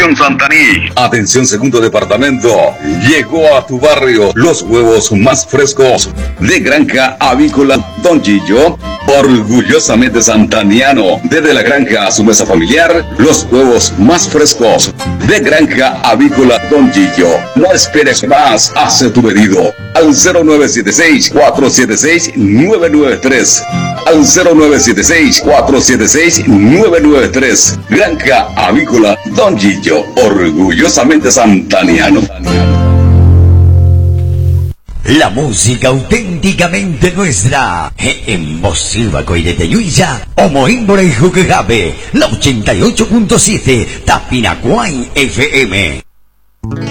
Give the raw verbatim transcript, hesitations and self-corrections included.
Urbanización Santaní. Atención, segundo departamento. Llegó a tu barrio los huevos más frescos de Granja Avícola Don Gillo, orgullosamente santaniano. Desde la granja a su mesa familiar, los huevos más frescos de Granja Avícola Don Gillo. No esperes más, hace tu pedido al cero nueve siete seis, cuatro siete seis, nueve nueve tres. Al cero nueve siete seis, cuatro siete seis, nueve nueve tres. Granja Avícola Don Gillo, orgullosamente santaniano. La música auténticamente nuestra. En Mosiva Coirete Yuya, Omoímbora y Juquegabe, la ochenta y ocho punto siete, Tapinacuay F M.